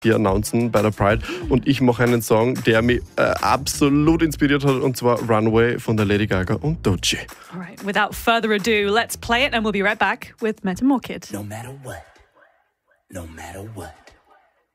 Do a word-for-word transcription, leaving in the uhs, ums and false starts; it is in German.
hier announcen bei der Pride. Und ich mache einen Song, der mich äh, absolut inspiriert hat, und zwar Runaway von der Lady Gaga und Doechii. All right, without further ado, let's play it and we'll be right back with Meta More Kid. No matter what, no matter what.